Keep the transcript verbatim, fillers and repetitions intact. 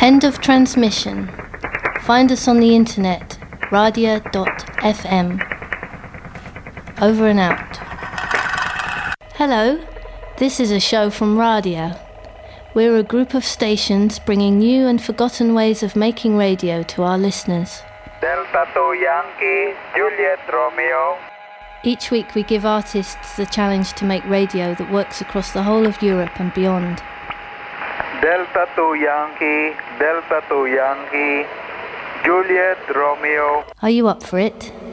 End of transmission. Find us on the internet, radia dot f m. Over and out. Hello, this is a show from Radia. We're a group of stations bringing new and forgotten ways of making radio to our listeners. Delta two Yankee, Juliet Romeo. Each week we give artists the challenge to make radio that works across the whole of Europe and beyond. Delta two Yankee, Delta two Yankee, Juliet Romeo. Are you up for it?